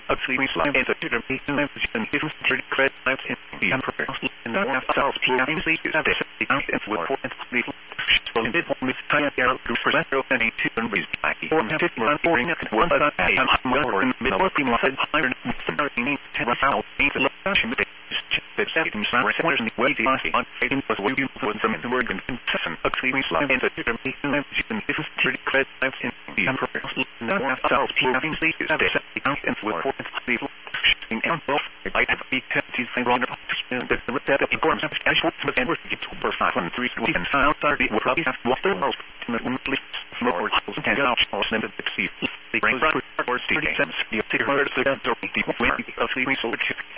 of sleeping slime and the tutor me and then given security credit in the emperor and the ourselves being sleep is this and will for and sleep so did one with time arrow to present and a two and breeze back or have 50 run boring and one of I am well in the middle of the said iron something to out ain't the fashion that settings are somewhere in the way the on fading was way you put them in the word and incessant of sleeping slime and the tutor me and then given security credit in the emperor and the ourselves being sleep is this and will for and sleep and both I have a big tendencies and wrong that the forms of casual and work get to person 3 and sound 30 will probably have what the most intimately more and out and the see the brain or state sense the particular the way of sleeping so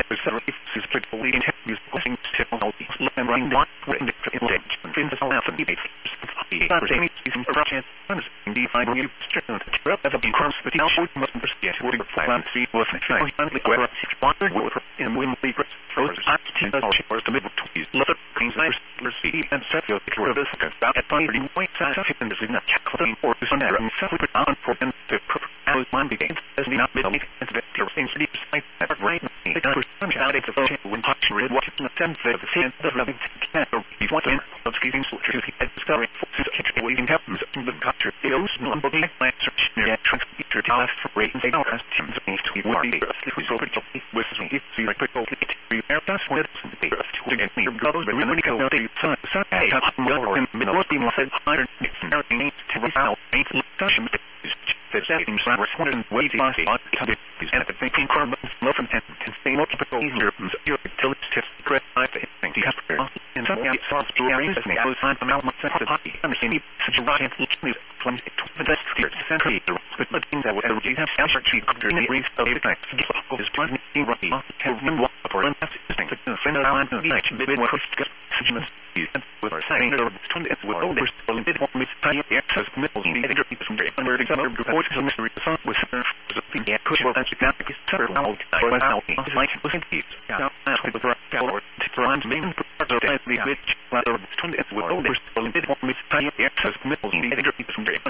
is particularly in musical things technology and running one in the sound of the Amy using a rush and define new strength of the becomes the output must understand what the plan see was finally where water will in wind secrets frozen or the middle to use leather things nice see and set your picture of this about at 30 points and is not clean or is on there and set it on for them to as one begins as the not middle and the things deep side right the person out of the phone when touching red what in the sense of the sense of loving can or be what in of giving solutions at the story waiting happens in the culture feels nobody like search near transmitter to us for rating they don't teams to be worthy with over to with me see like people we are that's what the earth to get me brothers but when we go they sun hey well in the middle of the said iron everything to out ain't discussion that settings are one way the is at the thinking carbon love and stay multiple easier your utilities test correct I think the after and some soft areas and goes on from out of hockey understand such a right and from the best clear century but things that would have answered to the reads of the fact is pleasant in rugby have been walk for an assisting to send around the night bit more segments with our saying that it's with over a bit more tiny access middle in the edge from the under the other reports of mystery song with the push of that significant several out like was in peace now with the power to run main part of the which with over a bit more tiny access middle in the edge from the